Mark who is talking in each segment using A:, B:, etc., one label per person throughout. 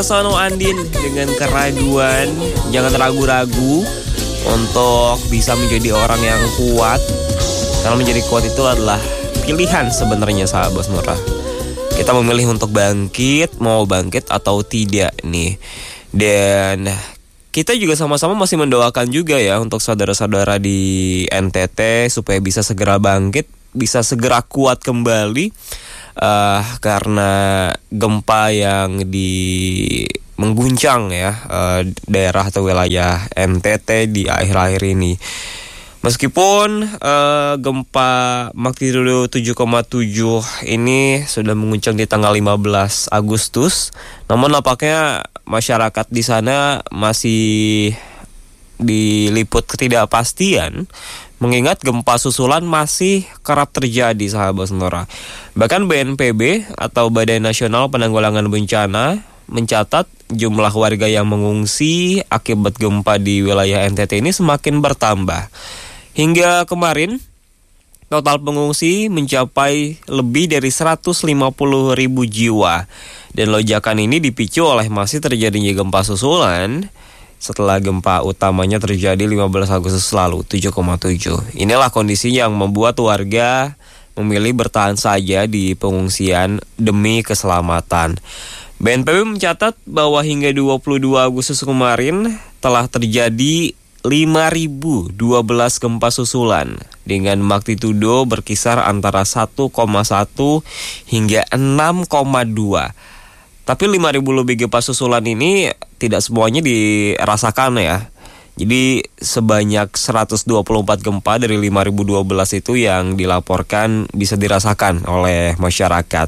A: Sono Andin dengan keraguan, jangan ragu-ragu untuk bisa menjadi orang yang kuat. Karena menjadi kuat itu adalah pilihan sebenarnya sahabat murah. Kita memilih untuk bangkit, mau bangkit atau tidak nih. Dan kita juga sama-sama masih mendoakan juga ya untuk saudara-saudara di NTT supaya bisa segera bangkit, bisa segera kuat kembali. Karena gempa yang mengguncang ya daerah atau wilayah NTT di akhir-akhir ini. Meskipun gempa magnitudo 7,7 ini sudah mengguncang di tanggal 15 Agustus, namun nampaknya masyarakat di sana masih diliput ketidakpastian, mengingat gempa susulan masih kerap terjadi sahabat Sonora. Bahkan BNPB atau Badan Nasional Penanggulangan Bencana mencatat jumlah warga yang mengungsi akibat gempa di wilayah NTT ini semakin bertambah. Hingga kemarin, total pengungsi mencapai lebih dari 150.000 jiwa. Dan lonjakan ini dipicu oleh masih terjadinya gempa susulan setelah gempa utamanya terjadi 15 Agustus lalu, 7,7. Inilah kondisi yang membuat warga memilih bertahan saja di pengungsian demi keselamatan. BNPB mencatat bahwa hingga 22 Agustus kemarin telah terjadi 5.012 gempa susulan dengan magnitudo berkisar antara 1,1 hingga 6,2. Tapi 5.000 lebih gempa susulan ini tidak semuanya dirasakan ya. Jadi sebanyak 124 gempa dari 5.012 itu yang dilaporkan bisa dirasakan oleh masyarakat.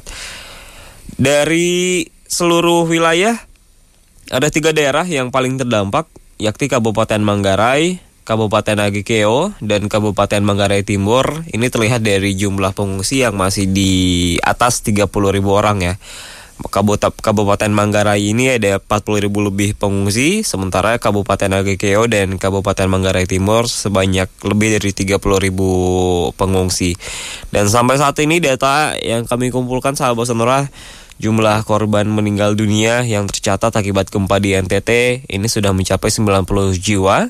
A: Dari seluruh wilayah ada 3 daerah yang paling terdampak, yakni Kabupaten Manggarai, Kabupaten Agekeo, dan Kabupaten Manggarai Timur. Ini terlihat dari jumlah pengungsi yang masih di atas 30.000 orang ya. Kabupaten Manggarai ini ada 40.000 lebih pengungsi, sementara Kabupaten Agekeo dan Kabupaten Manggarai Timur sebanyak lebih dari 30.000 pengungsi. Dan sampai saat ini data yang kami kumpulkan sahabat Sonora, jumlah korban meninggal dunia yang tercatat akibat gempa di NTT ini sudah mencapai 90 jiwa,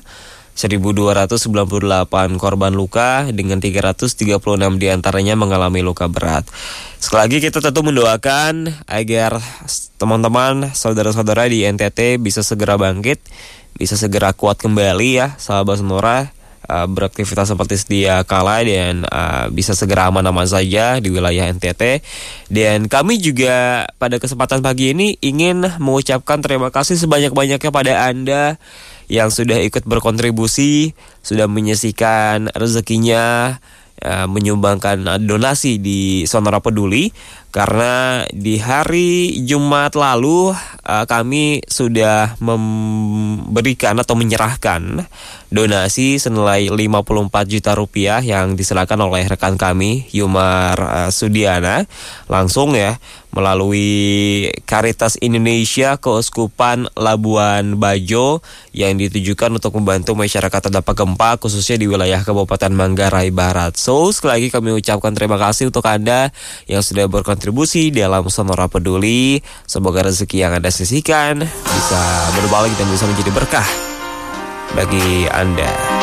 A: 1.298 korban luka dengan 336 diantaranya mengalami luka berat. Sekali lagi kita tentu mendoakan agar teman-teman, saudara-saudara di NTT bisa segera bangkit, bisa segera kuat kembali ya sahabat Sonora, beraktivitas seperti sedia kala dan bisa segera aman-aman saja di wilayah NTT. Dan kami juga pada kesempatan pagi ini ingin mengucapkan terima kasih sebanyak-banyaknya pada Anda yang sudah ikut berkontribusi, sudah menyisihkan rezekinya, menyumbangkan donasi di Sonora Peduli. Karena di hari Jumat lalu kami sudah memberikan atau menyerahkan donasi senilai 54 juta rupiah yang diserahkan oleh rekan kami Yumar Sudiana langsung ya melalui Caritas Indonesia Keuskupan Labuan Bajo yang ditujukan untuk membantu masyarakat terdampak gempa khususnya di wilayah Kabupaten Manggarai Barat. So sekali lagi kami ucapkan terima kasih untuk Anda yang sudah berkontribusi dalam Sonora Peduli. Semoga rezeki yang Anda sisihkan bisa berbalik dan bisa menjadi berkah bagi Anda.